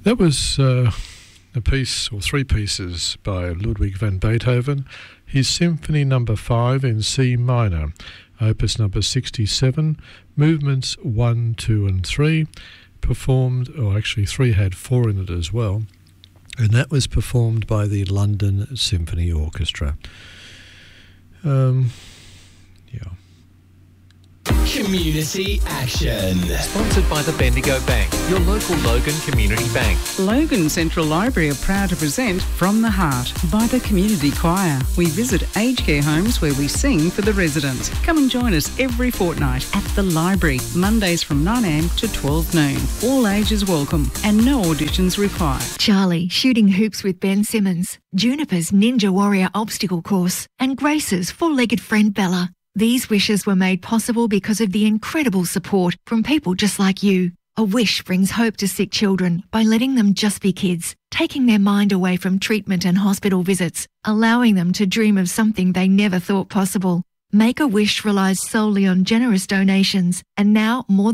That was a piece, or three pieces, by Ludwig van Beethoven. His Symphony No. 5 in C minor, Opus No. 67, movements 1, 2 and 3, performed, or actually 3 had 4 in it as well, and that was performed by the London Symphony Orchestra. Community Action. Sponsored by the Bendigo Bank, your local Logan Community Bank. Logan Central Library are proud to present From the Heart by the Community Choir. We visit aged care homes where we sing for the residents. Come and join us every fortnight at the library, Mondays from 9am to 12 noon. All ages welcome and no auditions required. Charlie shooting hoops with Ben Simmons, Juniper's Ninja Warrior obstacle course, and Grace's four-legged friend Bella. These wishes were made possible because of the incredible support from people just like you. A wish brings hope to sick children by letting them just be kids, taking their mind away from treatment and hospital visits, allowing them to dream of something they never thought possible. Make a Wish relies solely on generous donations, and now more